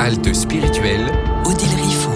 Halte spirituelle, Odile Riffaut.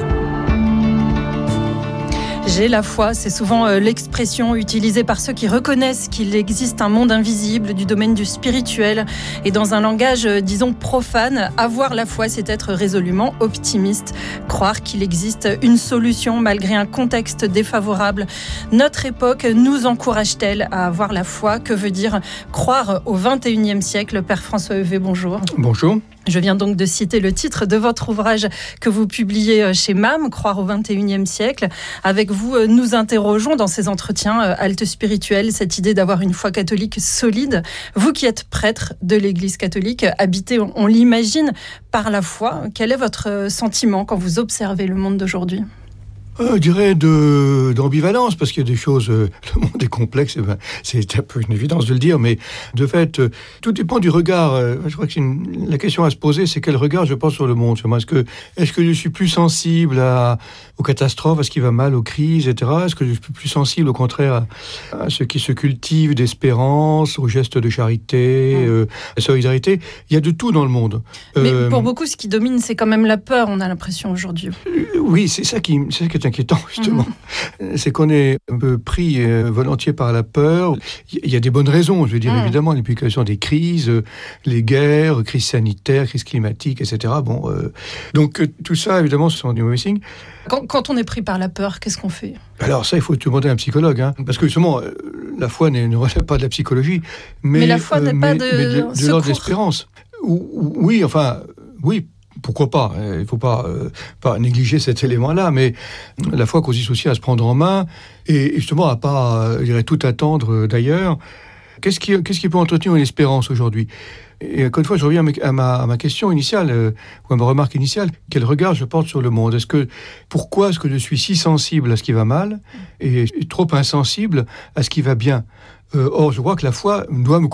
J'ai la foi, c'est souvent l'expression utilisée par ceux qui reconnaissent qu'il existe un monde invisible du domaine du spirituel. Et dans un langage, disons, profane, avoir la foi, c'est être résolument optimiste. Croire qu'il existe une solution malgré un contexte défavorable. Notre époque nous encourage-t-elle à avoir la foi ? Que veut dire croire au XXIe siècle ? Père François Heuvet, bonjour. Bonjour. Je viens donc de citer le titre de votre ouvrage que vous publiez chez MAM, Croire au XXIe siècle. Avec vous, nous interrogeons dans ces entretiens halte spirituelle cette idée d'avoir une foi catholique solide. Vous qui êtes prêtre de l'Église catholique, habité, on l'imagine, par la foi. Quel est votre sentiment quand vous observez le monde d'aujourd'hui ? Je dirais d'ambivalence, parce qu'il y a des choses, le monde est complexe, c'est un peu une évidence de le dire, mais de fait, tout dépend du regard. Je crois que la question à se poser, c'est quel regard je porte sur le monde. Est-ce que je suis plus sensible aux catastrophes, à ce qui va mal, aux crises, etc. Est-ce que je suis plus sensible, au contraire, à ce qui se cultive d'espérance, aux gestes de charité, de solidarité ? Il y a de tout dans le monde. Mais pour beaucoup, ce qui domine, c'est quand même la peur, on a l'impression aujourd'hui. Oui, c'est ça qui est inquiétant, justement. C'est qu'on est un peu pris volontiers par la peur. Il y a des bonnes raisons, je veux dire, évidemment, l'implication des crises, les guerres, crises sanitaires, crises climatiques, etc. Donc, tout ça, évidemment, ce sont des mauvais signes. Quand on est pris par la peur, qu'est-ce qu'on fait ? Alors ça, il faut demander à un psychologue, parce que justement, la foi ne relève pas de la psychologie. Mais la foi n'est pas de l'ordre de l'espérance. Oui, pourquoi pas ? Il ne faut pas négliger cet élément-là, mais la foi consiste aussi à se prendre en main et justement à ne pas, je dirais, tout attendre d'ailleurs. Qu'est-ce qui peut entretenir une espérance aujourd'hui ? Et encore une fois, je reviens à ma question initiale, ou à ma remarque initiale. Quel regard je porte sur le monde ? Pourquoi est-ce que je suis si sensible à ce qui va mal et trop insensible à ce qui va bien ? Or, je crois que la foi doit me